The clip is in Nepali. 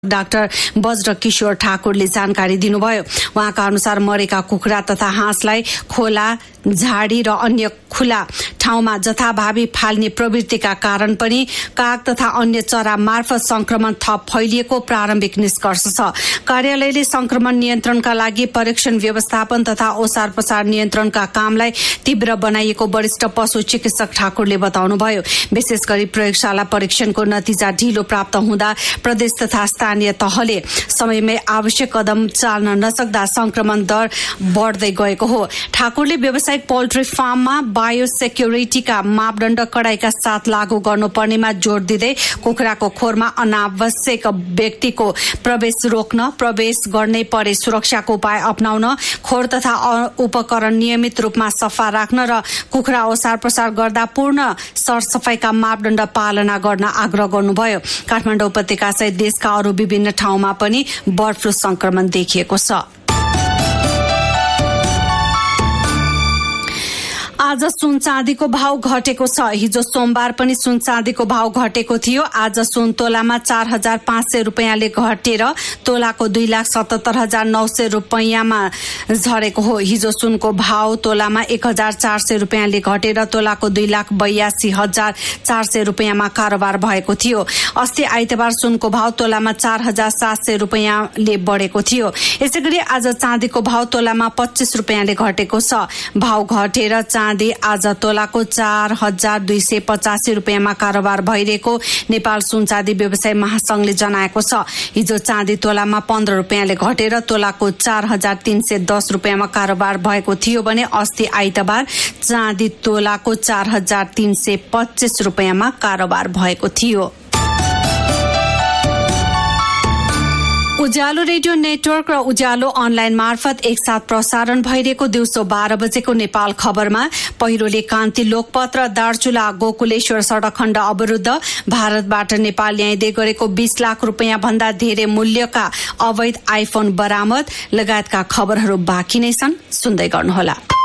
डाक्टर वज्र किशोर ठाकुरले जानकारी दिनुभयो। उहाँका अनुसार मरेका कुखुरा तथा हाँसलाई खोला, झाडी र अन्य खुला ठाउँमा जथाभावी फाल्ने प्रवृत्तिका कारण पनि काग तथा अन्य चरा मार्फत संक्रमण थप फैलिएको प्रारम्भिक निष्कर्ष छ। कार्यालयले संक्रमण नियन्त्रणका लागि परीक्षण व्यवस्थापन तथा ओसार पसार नियन्त्रणका कामलाई तीव्र बनाइएको वरिष्ठ पशु चिकित्सक ठाकुरले बताउनुभयो। विशेष गरी प्रयोगशाला परीक्षणको नतिजा ढिलो प्राप्त हुँदा प्रदेश तथा स्थानीय तहले समयमै आवश्यक कदम चाल्न नसक्दा संक्रमण दर बढ्दै गएको हो। ठाकुरले व्यावसायिक पोल्ट्री फार्ममा बायोसेक्युरिटीका मापदण्ड कडाइका साथ लागू गर्नुपर्नेमा जोड़ दिँदै कुखुराको खोरमा अनावश्यक व्यक्तिको प्रवेश रोक्न, प्रवेश गर्नै परे सुरक्षाको उपाय अपनाउन, खोर तथा उपकरण नियमित रूपमा सफा राख्न र कुखुरा ओसार प्रसार गर्दा पूर्ण सरसफाईका मापदण्ड पालना गर्न आग्रह गर्नुभयो। काठमाडौँ उपत्यका सहित देशका अरू विभिन्न ठाउँमा पनि बर्ड फ्लू संक्रमण देखिएको छ। आज सुन चाँदीको भाव घटेको छ। हिजो सोमबार पनि सुन चाँदीको भाव घटेको थियो। आज सुन तोलामा 4,500 रुपियाँले घटेर तोलाको 2,77,900 रुपियाँमा झरेको हो। हिजो सुनको भाव तोलामा 1,400 रुपियाँले घटेर तोलाको 2,82,400 रुपियाँमा कारोबार भएको थियो। अस्ति आइतबार सुनको भाव तोलामा 4,700 रुपियाँले बढेको थियो। यसैगरी आज चाँदीको भाव तोलामा 25 रुपियाँले घटेको छ। भाव घटेर चाँदी आज तोलाको 4,285 रुपियाँमा कारोबार भइरहेको नेपाल सुन चाँदी व्यवसाय महासंघले जनाएको छ। हिजो चाँदी तोलामा 15 रुपियाँले घटेर तोलाको 4,310 रुपियाँमा कारोबार भएको थियो भने अस्ति आइतबार चाँदी तोलाको 4,325 रुपियाँमा कारोबार भएको थियो। उज्यालो रेडियो नेटवर्क र उज्यालो अनलाइन मार्फत एकसाथ प्रसारण भइरहेको दिउँसो 12 बजेको नेपाल खबरमा पहिरोले कान्ति लोकपथ र दार्चुला गोकुलेश्वर सड़क खण्ड अवरुद्ध, भारतबाट नेपाल ल्याइदै गरेको 20 लाख रुपियाँ भन्दा धेरै मूल्यका अवैध आइफोन बरामद लगायतका खबरहरू बाँकी नै छन्। सुन्दै गर्नुहोला।